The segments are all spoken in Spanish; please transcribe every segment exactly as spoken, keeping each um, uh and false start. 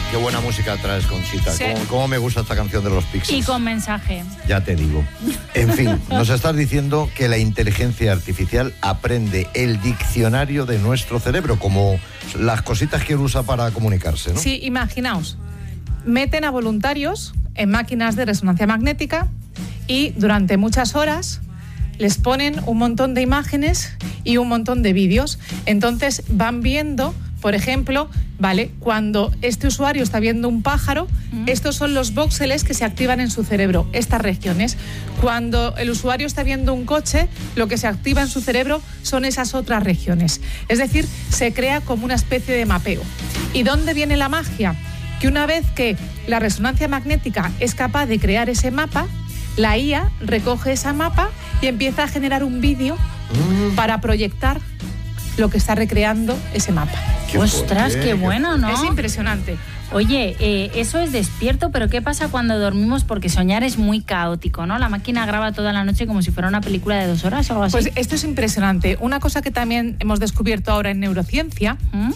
Qué buena música traes, Conchita. Sí. ¿Cómo, cómo me gusta esta canción de los Pixies? Y con mensaje. Ya te digo. En fin, nos estás diciendo que la inteligencia artificial aprende el diccionario de nuestro cerebro, como las cositas que usa para comunicarse, ¿no? Sí, imaginaos, meten a voluntarios en máquinas de resonancia magnética y durante muchas horas les ponen un montón de imágenes y un montón de vídeos. Entonces van viendo, por ejemplo, vale, cuando este usuario está viendo un pájaro, mm. estos son los vóxeles que se activan en su cerebro, estas regiones. Cuando el usuario está viendo un coche, lo que se activa en su cerebro son esas otras regiones. Es decir, se crea como una especie de mapeo. ¿Y dónde viene la magia? Que una vez que la resonancia magnética es capaz de crear ese mapa, la I A recoge ese mapa y empieza a generar un vídeo mm. para proyectar lo que está recreando ese mapa. Qué Ostras, qué, qué bueno, ¿no? Es impresionante. Oye, eh, eso es despierto, pero ¿qué pasa cuando dormimos? Porque soñar es muy caótico, ¿no? La máquina graba toda la noche como si fuera una película de dos horas o algo así. Pues esto es impresionante. Una cosa que también hemos descubierto ahora en neurociencia, ¿Mm?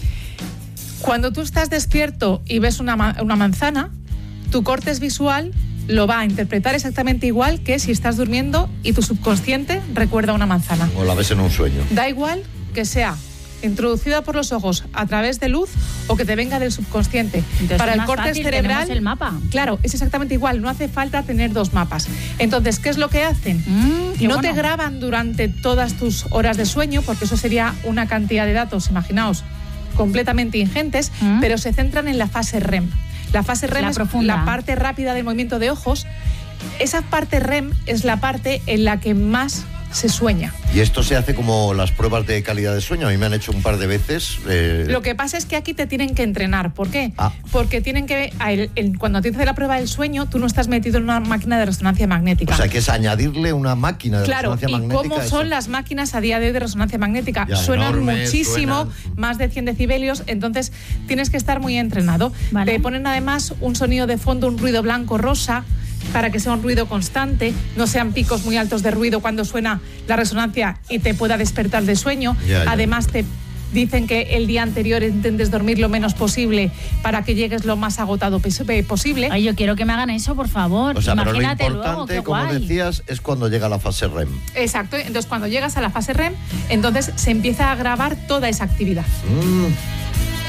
cuando tú estás despierto y ves una, ma- una manzana, tu córtex visual lo va a interpretar exactamente igual que si estás durmiendo y tu subconsciente recuerda una manzana. O la ves en un sueño. Da igual que sea introducida por los ojos a través de luz o que te venga del subconsciente. Entonces, para el más córtex fácil, cerebral, el mapa. Claro, es exactamente igual, no hace falta tener dos mapas. Entonces, ¿qué es lo que hacen? Mm, no bueno. te graban durante todas tus horas de sueño, porque eso sería una cantidad de datos, imaginaos, completamente ingentes, mm. pero se centran en la fase R E M. La fase R E M la es profunda. la parte rápida del movimiento de ojos. Esa parte R E M es la parte en la que más se sueña. Y esto se hace como las pruebas de calidad de sueño. A mí me han hecho un par de veces. Eh... Lo que pasa es que aquí te tienen que entrenar. ¿Por qué? Ah. Porque tienen que... El, el, cuando te hace la prueba del sueño, tú no estás metido en una máquina de resonancia magnética. O sea, que es añadirle una máquina de claro, resonancia magnética. Claro, ¿y cómo eso? son las máquinas a día de hoy de resonancia magnética? Ya, suenan enormes, muchísimo, suenan. más de cien decibelios, entonces tienes que estar muy entrenado. Vale. Te ponen además un sonido de fondo, un ruido blanco-rosa, para que sea un ruido constante, no sean picos muy altos de ruido cuando suena la resonancia y te pueda despertar de sueño. Ya, ya. Además, te dicen que el día anterior intentes dormir lo menos posible para que llegues lo más agotado posible. Ay, yo quiero que me hagan eso, por favor. O sea, Imagínate pero lo importante, luego, qué como guay. decías, es cuando llega la fase R E M. Exacto, entonces cuando llegas a la fase R E M, entonces se empieza a grabar toda esa actividad. Mm.